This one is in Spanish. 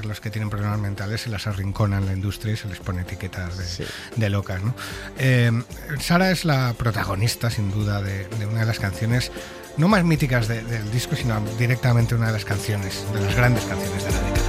los que tienen problemas mentales se las arrincona en la industria y se les pone etiquetas de locas, ¿no? Sara es la protagonista, sin duda, de una de las canciones no más míticas del disco, sino directamente una de las canciones, de las grandes canciones de la década.